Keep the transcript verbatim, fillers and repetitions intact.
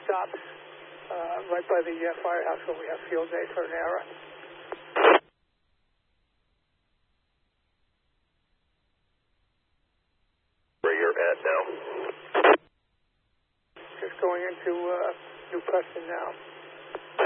stops uh, right by the uh, firehouse where we have field day for an error. Where you're at now? Just going into uh, New Preston now.